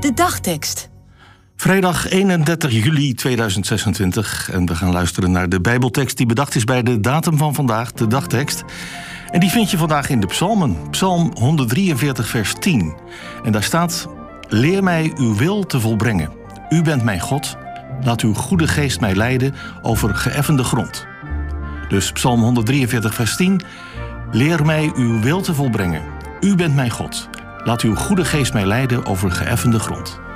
De dagtekst. Vrijdag 31 juli 2026 en we gaan luisteren naar de Bijbeltekst die bedacht is bij de datum van vandaag, de dagtekst. En die vind je vandaag in de psalmen, Psalm 143 vers 10. En daar staat: leer mij uw wil te volbrengen. U bent mijn God, laat uw goede geest mij leiden over geëffende grond. Dus Psalm 143 vers 10, leer mij uw wil te volbrengen. U bent mijn God, laat uw goede geest mij leiden over geëffende grond.